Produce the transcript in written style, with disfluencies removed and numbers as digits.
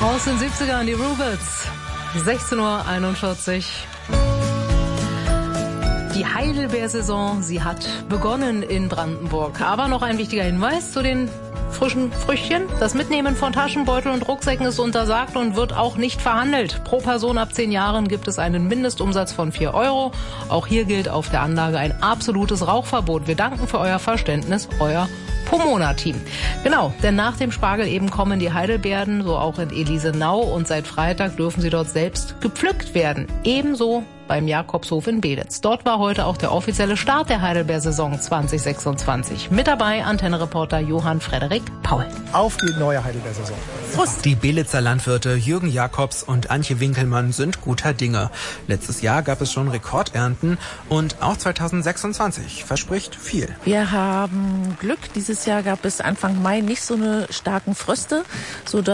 Aus den 70ern, die Rubits. 16:41 Uhr. Die Heidelbeersaison, sie hat begonnen in Brandenburg. Aber noch ein wichtiger Hinweis zu den frischen Früchtchen. Das Mitnehmen von Taschenbeutel und Rucksäcken ist untersagt und wird auch nicht verhandelt. Pro Person ab 10 Jahren gibt es einen Mindestumsatz von 4 €. Auch hier gilt auf der Anlage ein absolutes Rauchverbot. Wir danken für euer Verständnis, euer Pomona-Team. Genau, denn nach dem Spargel eben kommen die Heidelbeeren, so auch in Elisenau, und seit Freitag dürfen sie dort selbst gepflückt werden. Ebenso beim Jakobshof in Beelitz. Dort war heute auch der offizielle Start der Heidelbeersaison 2026. Mit dabei Antenne-Reporter Johann Frederik Paul. Auf die neue Heidelbeersaison. Prost. Die Beelitzer Landwirte Jürgen Jakobs und Antje Winkelmann sind guter Dinge. Letztes Jahr gab es schon Rekordernten und auch 2026 verspricht viel. Wir haben Glück. Dieses Jahr gab es Anfang Mai nicht so eine starken Fröste, sodass